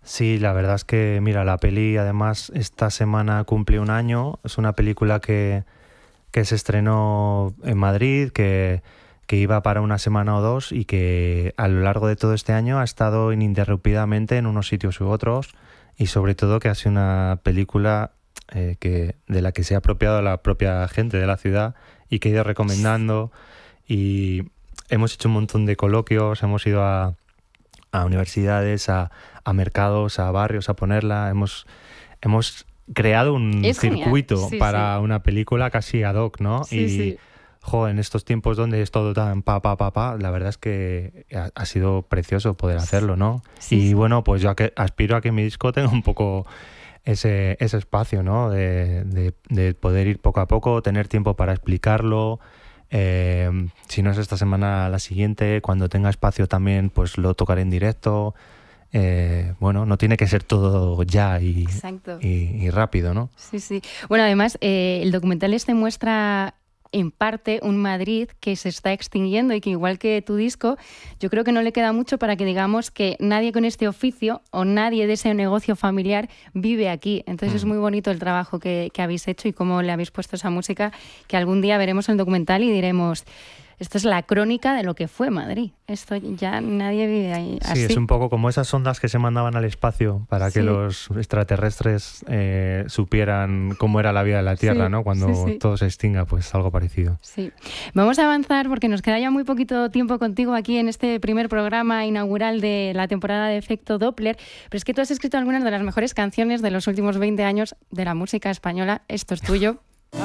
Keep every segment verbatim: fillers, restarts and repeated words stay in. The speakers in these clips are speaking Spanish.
Sí, la verdad es que, mira, la peli además esta semana cumple un año. Es una película que, que se estrenó en Madrid, que, que iba para una semana o dos y que a lo largo de todo este año ha estado ininterrumpidamente en unos sitios u otros y sobre todo que ha sido una película eh, que, de la que se ha apropiado la propia gente de la ciudad y que he ido recomendando y hemos hecho un montón de coloquios, hemos ido a, a universidades, a, a mercados, a barrios a ponerla, hemos, hemos creado un Es genial, circuito sí, para sí. una película casi ad hoc, ¿no? Sí, Y, sí. jo, en estos tiempos donde es todo tan pa, pa, pa, pa, la verdad es que ha, ha sido precioso poder hacerlo, ¿no? Sí, Y sí. bueno, pues yo a que, aspiro a que mi disco tenga un poco ese, ese espacio, ¿no? De, de, de poder ir poco a poco, tener tiempo para explicarlo. Eh, si no es esta semana, la siguiente, cuando tenga espacio también, pues lo tocaré en directo. Eh, bueno, no tiene que ser todo ya y, Exacto. y, y rápido, ¿no? Sí, sí. Bueno, además, eh, el documental este muestra en parte un Madrid que se está extinguiendo y que, igual que tu disco, yo creo que no le queda mucho para que digamos que nadie con este oficio o nadie de ese negocio familiar vive aquí. Entonces mm. es muy bonito el trabajo que, que habéis hecho y cómo le habéis puesto esa música, que algún día veremos el documental y diremos... Esto es la crónica de lo que fue Madrid. Esto ya nadie vive ahí así. Sí, es un poco como esas ondas que se mandaban al espacio para sí. que los extraterrestres eh, supieran cómo era la vida de la Tierra, sí, ¿no? Cuando sí, sí. todo se extinga, pues algo parecido. Sí. Vamos a avanzar porque nos queda ya muy poquito tiempo contigo aquí en este primer programa inaugural de la temporada de Efecto Doppler. Pero es que tú has escrito algunas de las mejores canciones de los últimos veinte años de la música española. Esto es tuyo.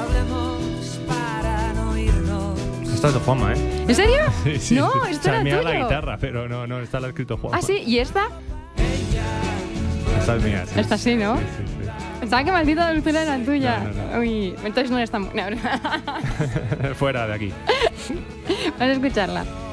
Esto es de Juanma, ¿eh? ¿En serio? Sí, sí. No, esto era tuyo. la guitarra, pero no, no, esta la ha escrito Juanma. ¿Ah, sí? ¿Y esta? Esta es mía, sí. Esta sí, ¿no? Sí, sí, sí. Pensaba que maldita dulzura era tuya. No, no, no. Uy, entonces no es tan... No, no. Fuera de aquí. Vamos a escucharla.